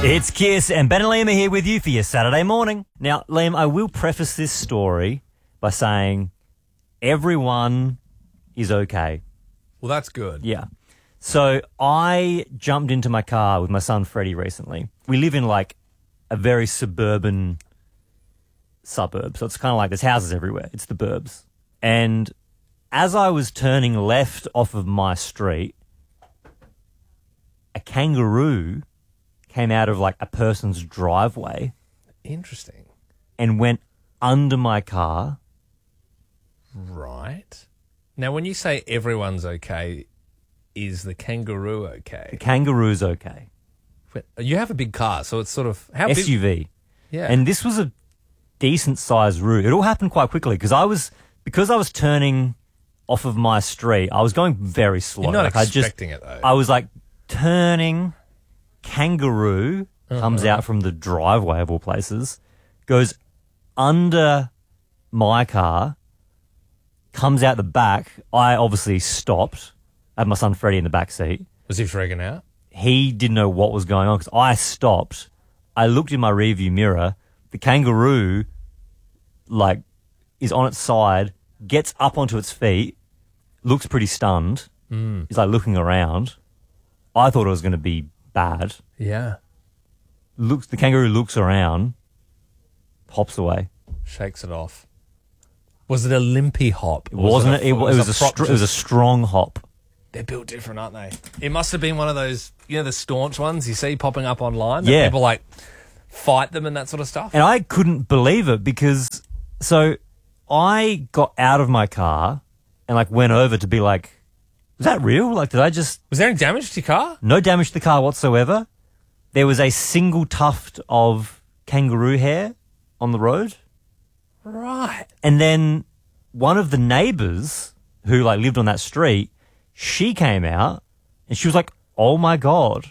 It's Kiss and Ben and Liam are here with you for your Saturday morning. Now, Liam, I will preface this story by saying everyone is okay. Well, that's good. Yeah. So I jumped into my car with my son Freddie recently. We live in like a very suburban suburb. So it's kind of like there's houses everywhere. It's the burbs. And as I was turning left off of my street, a kangaroo came out of like a person's driveway Interesting. and went under my car. Right. Now, when you say everyone's okay, is the kangaroo The okay? kangaroo's okay. You have a big car, so it's sort of... How big? SUV. Yeah. And this was a decent sized route. It all happened quite quickly because I was turning off of my street, I was going very slow. You're not Like, expecting it, though. I was like turning, kangaroo comes out from the driveway of all places, goes under my car, comes out the back. I obviously stopped. I had my son Freddie in the back seat. Was he freaking out? He didn't know what was going on because I stopped. I looked in my rearview mirror. The kangaroo, like, is on its side, gets up onto its feet, looks pretty stunned. He's like looking around. I thought it was going to be bad. Yeah. The kangaroo looks around, hops away. Shakes it off. Was it a limpy hop? It wasn't. It was a strong hop. They're built different, aren't they? It must have been one of those, the staunch ones you see popping up online. That Yeah. People like fight them and that sort of stuff. And I couldn't believe it because, so I got out of my car and like went over to be like, was that real? Like, did I just... Was there any damage to your car? No damage to the car whatsoever. There was a single tuft of kangaroo hair on the road. Right. And then one of the neighbours who like lived on that street, she came out and she was like, oh my God.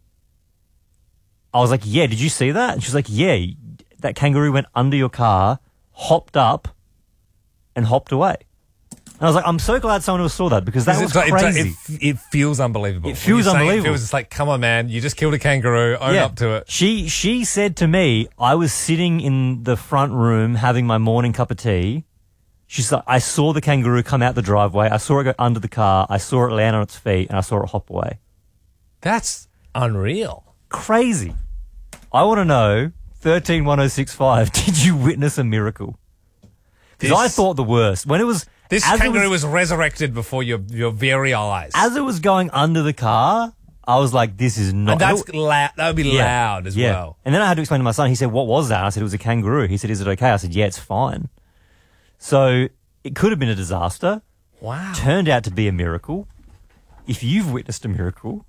I was like, yeah, did you see that? And she was like, yeah, that kangaroo went under your car, hopped up and hopped away. And I was like, I'm so glad someone else saw that because that was crazy. It feels unbelievable. It feels unbelievable. It feels just like, come on, man, you just killed a kangaroo. Own up to it. She said to me, I was sitting in the front room having my morning cup of tea. She's like, I saw the kangaroo come out the driveway. I saw it go under the car. I saw it land on its feet and I saw it hop away. That's unreal. Crazy. I want to know, 131065, did you witness a miracle? Because I thought the worst. When it was... This kangaroo was resurrected before your very eyes. As it was going under the car, I was like, this is not... And that's loud. That would be loud as well. And then I had to explain to my son. He said, what was that? And I said, it was a kangaroo. He said, is it okay? I said, yeah, it's fine. So it could have been a disaster. Wow. Turned out to be a miracle. If you've witnessed a miracle...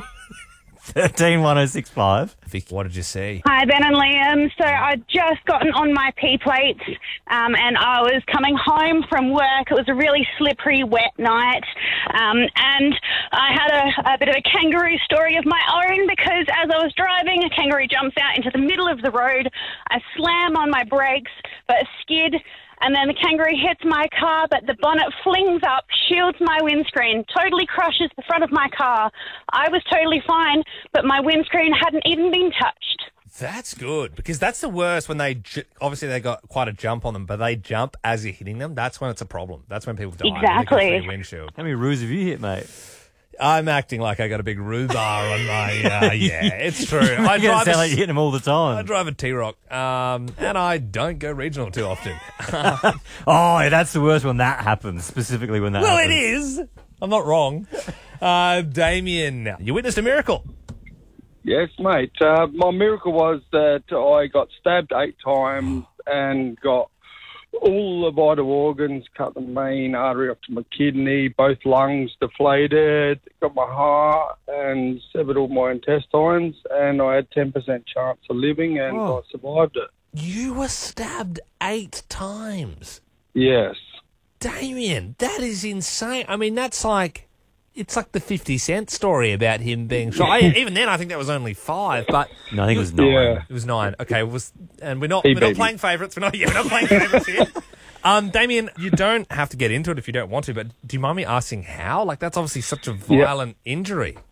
131065. What did you see? Hi, Ben and Liam. So I'd just gotten on my P plates and I was coming home from work. It was a really slippery, wet night. And I had a bit of a kangaroo story of my own because as I was driving, a kangaroo jumps out into the middle of the road. I slam on my brakes, but skid. And then the kangaroo hits my car, but the bonnet flings up, shields my windscreen, totally crushes the front of my car. I was totally fine, but my windscreen hadn't even been touched. That's good, because that's the worst when obviously they got quite a jump on them, but they jump as you're hitting them. That's when it's a problem. That's when people die. Exactly. Windshield. How many roos have you hit, mate? I'm acting like I got a big roobar on my... yeah, it's true. You're going to sound like you're hitting them all the time. I drive a T-Roc, and I don't go regional too often. Oh, that's the worst when that happens, specifically when that happens. Well, it is. I'm not wrong. Damien, you witnessed a miracle. Yes, mate. My miracle was that I got stabbed 8 times and got all the vital organs, cut the main artery up to my kidney, both lungs deflated, got my heart and severed all my intestines, and I had 10% chance of living, and I survived it. You were stabbed 8 times. Yes. Damien, that is insane. I mean, it's like the 50 Cent story about him being shot. Even then, I think that was only 5, but... No, I think it was 9. Yeah. It was 9. Okay, and we're not playing favourites. We're not playing favourites here. Damien, you don't have to get into it if you don't want to, but do you mind me asking how? Like, that's obviously such a violent injury.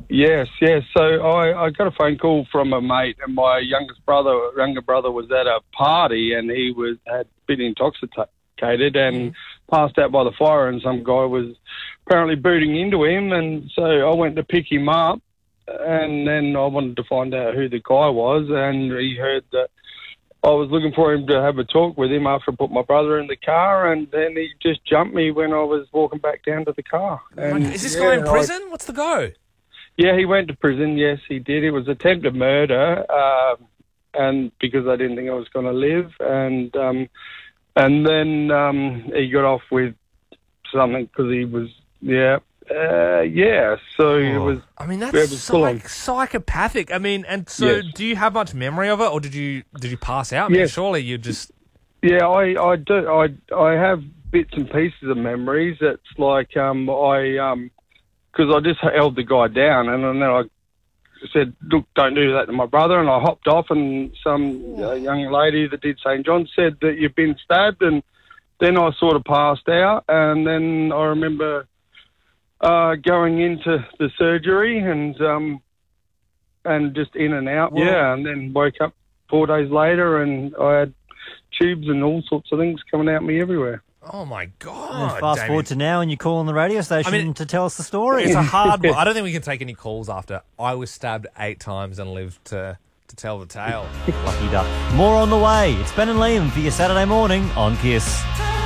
Yes. So I got a phone call from a mate, and my younger brother was at a party, and he had been intoxicated and passed out by the fire, and some guy was apparently booting into him, and so I went to pick him up, and then I wanted to find out who the guy was, and he heard that I was looking for him to have a talk with him after I put my brother in the car, and then he just jumped me when I was walking back down to the car. And, Is this guy in prison? What's the go? Yeah, he went to prison. Yes, he did. It was attempted murder, and because I didn't think I was going to live, and then he got off with something because he was So it was. I mean, that's psychopathic. I mean, and so do you have much memory of it, or did you pass out? I mean, surely you just. Yeah, I do. I have bits and pieces of memories. It's like because I just held the guy down, and then I said, "Look, don't do that to my brother." And I hopped off, and some young lady that did St. John said that you've been stabbed, and then I sort of passed out, and then I remember going into the surgery and just in and out, and then woke up 4 days later, and I had tubes and all sorts of things coming out me everywhere. Oh, my God. And fast forward to now, and you call on the radio station to tell us the story. It's a hard one. I don't think we can take any calls after I was stabbed 8 times and lived to tell the tale. Lucky duck. More on the way. It's Ben and Liam for your Saturday morning on KISS.